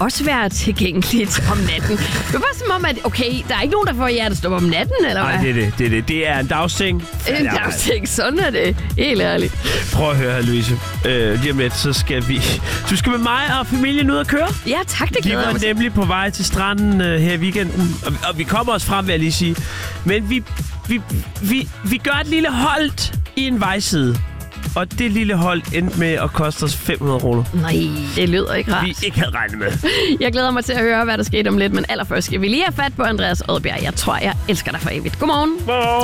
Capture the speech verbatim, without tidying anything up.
også være tilgængeligt om natten. Det er bare som om, at okay, der er ikke nogen, der får hjertestop om natten, eller hvad? Nej, det er det. Det er, det. Det er en dagsting. En dagsting, sådan er det. Helt ærligt. Prøv at høre her, Louise. Øh, lige om lidt, så skal vi... Du skal med mig og familien ud at køre. Ja, tak, det Vi glæder jeg var mig til. nemlig på vej til stranden øh, her i weekenden. Og, og vi kommer også frem, vil jeg lige sige. Men vi, vi, vi, vi gør et lille holdt i en vejside. Og det lille hold endte med at koste os fem hundrede kroner. Nej, det lyder ikke rart. Vi ikke havde regnet med. Jeg glæder mig til at høre, hvad der skete om lidt, men allerførst skal vi lige have fat på Andreas Odbjerg. Jeg tror, jeg elsker dig for evigt. Godmorgen. Godmorgen.